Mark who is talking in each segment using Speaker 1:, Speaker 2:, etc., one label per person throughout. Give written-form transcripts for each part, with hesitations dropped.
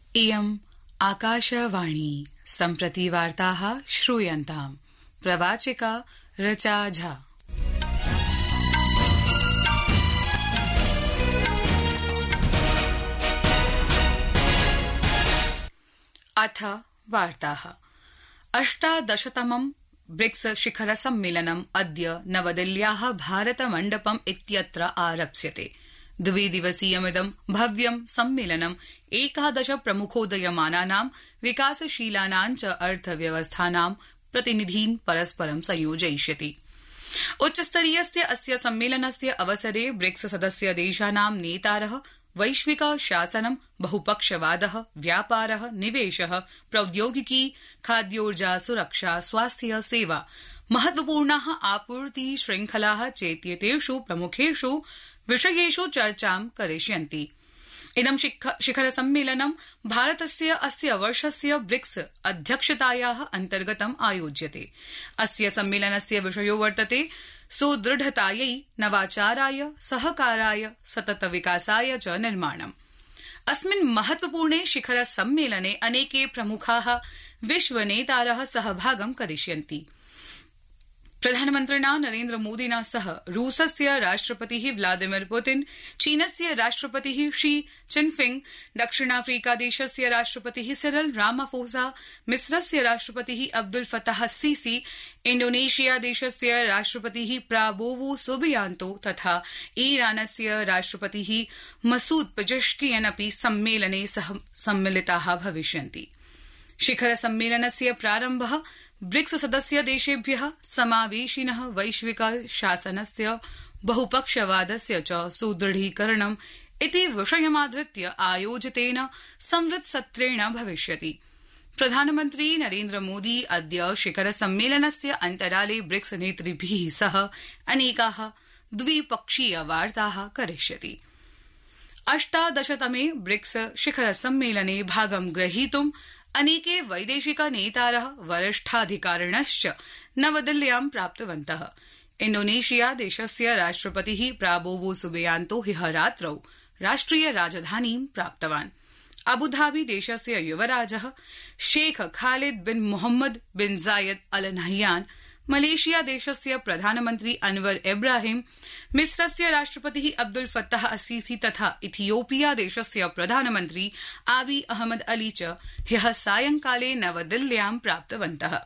Speaker 1: इयम् आकाशवाणी सम्प्रति वार्ताः श्रूयन्ताम् प्रवाचिका ऋचा झा। अथ वार्ताः। 18तमं ब्रिक्स शिखर सम्मेलनम् अद्य नवदिल्ल्याः भारत मण्डपम् इत्यत्र आरप्स्यते। द्विदिवसीयमिदं भव्यं सम्मेलनं 11 प्रमुखोदयमानानां विकासशीलानां च अर्थव्यवस्थानां प्रतिनिधीन् परस्परं संयोजयिष्यति। उच्चस्तरीयस्य अस्य सम्मेलनस्य अवसरे ब्रिक्स सदस्य देशानां नेतारः वैश्विक शासनं, बहुपक्षवादः, व्यापारः, निवेशः, प्रौद्योगिकी, खाद्योर्जा सुरक्षा, स्वास्थ्य सेवा, महत्वपूर्णाः आपूर्ति श्रृंखलाः चेत्येतेषु प्रमुखेषु विषयेषु चर्चां करिष्यन्ति। इदं शिखर सम्मेलनं भारतस्य अस्य वर्षस्य ब्रिक्स अध्यक्षतायाः अन्तर्गतम् आयोज्यते। अस्य सम्मेलनस्य विषयो वर्तते सुदृढतायै, नवाचाराय, सहकाराय, सतत विकासाय च निर्माणम्। अस्मिन् महत्वपूर्णे शिखर सम्मेलने अनेके प्रमुखाः विश्वनेतारः सहभागं करिष्यन्ति। प्रधानमन्त्रिणा नरेन्द्र मोदिना सह रूसस्य राष्ट्रपतिः व्लादिमीर पुतिन, चीनस्य राष्ट्रपतिः शी चिनफिंग, दक्षिणाफ्रीकादेशस्य राष्ट्रपतिः सिरिल रामाफोसा, मिस्रस्य राष्ट्रपतिः अब्दुल फताह सीसी, इण्डोनेशियादेशस्य राष्ट्रपतिः प्राबोवो सुबियांतो तथा ईरानस्य राष्ट्रपतिः मसूद पेजेश्कियन अपि सम्मेलने सम्मिलिताः भविष्यन्ति। शिखर सम्मेलनस्य प्रारम्भः ब्रिक्स सदस्य देशेभ्यः समावेशिनः वैश्विक शासनस्य, बहुपक्षवादस्य च सुदृढीकरणम् इति विषयमाधृत्य आयोजितेन संवृत्सत्रेण भविष्यति। प्रधानमन्त्री नरेन्द्र मोदी अद्य शिखर सम्मेलनस्य अन्तराले ब्रिक्स नेतृभिः सह अनेकाः द्विपक्षीय वार्ताः करिष्यति। 18तमे ब्रिक्स शिखर सम्मेलने भागं ग्रहीतुं अनेके वैदेशिक नेतारः, वरिष्ठाधिकारिणश्च नवदिल्ल्यां प्राप्तवन्तः। इण्डोनेशिया देशस्य राष्ट्रपतिः प्राबोवो सुबियांतो ह्यः रात्रौ राष्ट्रिय राजधानीं प्राप्तवान्। अबुधाबी देशस्य युवराजः शेख खालिद बिन मोहम्मद बिन जायद अल नह्यान, मलेशिया देशस्य प्रधानमन्त्री अनवर इब्राहिम, मिस्रस्य राष्ट्रपतिः अब्दुल फत्ताह अस्सीसी तथा इथियोपिया देशस्य प्रधानमन्त्री आबी अहमद अली च ह्यः सायंकाले नवदिल्ल्यां प्राप्तवन्तः।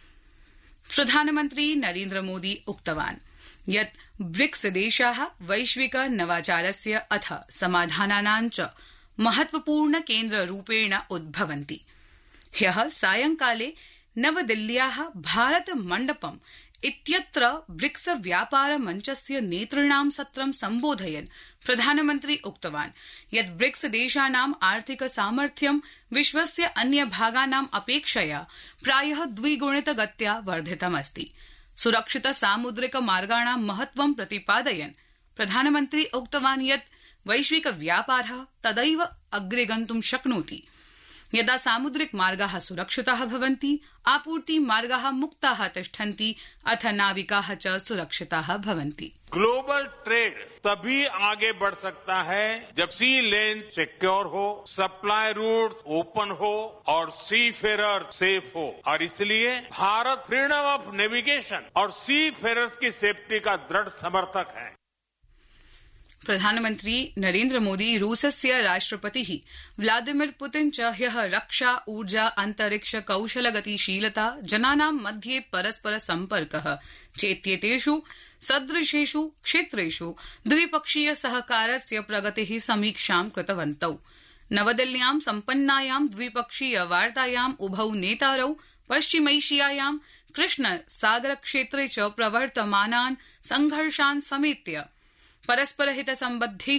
Speaker 1: प्रधानमन्त्री नरेन्द्र मोदी उक्तवान् यत् ब्रिक्स देशाः वैश्विक नवाचारस्य अथ समाधानानां च महत्वपूर्ण केन्द्ररूपेण उद्भवन्ति। ह्यः सायंकाले नवदिल्ल्याः भारत मण्डपम् इत्यत्र ब्रिक्स व्यापार मञ्चस्य नेतॄणां सत्रं सम्बोधयन् प्रधानमन्त्री उक्तवान् यत् ब्रिक्स देशानां आर्थिक सामर्थ्यं विश्वस्य अन्य भागानाम् अपेक्षया प्रायः द्विगुणितगत्या वर्धितमस्ति। सुरक्षित सामुद्रिक मार्गाणां महत्वं प्रतिपादयन् प्रधानमन्त्री उक्तवान् यत् वैश्विक व्यापारः तदैव अग्रे गन्तुं शक्नोति यदा सामुद्रिक मार्गाः सुरक्षिताः भवन्ति, आपूर्ति मार्गाः मुक्ताः तिष्ठन्ति, अथ नाविकाः च सुरक्षिताः भवन्ति।
Speaker 2: ग्लोबल ट्रेड तभी आगे बढ़ सकता है जब सी लेन सिक्योर हो, सप्लाई रूट ओपन हो और सी फेरर सेफ हो। और इसलिए भारत फ्रीडम ऑफ नेविगेशन और सी फेरर्स की सेफ्टी का दृढ़ समर्थक है।
Speaker 1: प्रधानमन्त्री नरेन्द्र मोदी रूसस्य राष्ट्रपतिः व्लादिमीर पुतिन च ह्यः रक्षा, ऊर्जा, अन्तरिक्ष, कौशलगतिशीलता, जनानां मध्ये परस्पर सम्पर्कः चेत्येतेषु सदृशेषु क्षेत्रेषु द्विपक्षीय सहकारस्य प्रगतेः समीक्षां कृतवन्तौ। नवदिल्ल्यां सम्पन्नायां द्विपक्षीय वार्तायां उभौ नेतारौ पश्चिमैशियायां कृष्ण सागरक्षेत्रे च प्रवर्तमानान् संघर्षान् समेत्य परस्पर हित सम्बद्धेषु